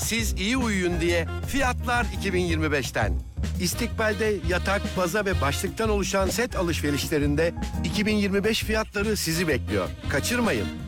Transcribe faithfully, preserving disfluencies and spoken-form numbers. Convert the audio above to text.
siz iyi uyuyun diye fiyatlar iki bin yirmi beşten. İstikbal'de yatak, baza ve başlıktan oluşan set alışverişlerinde iki bin yirmi beş fiyatları sizi bekliyor. Kaçırmayın.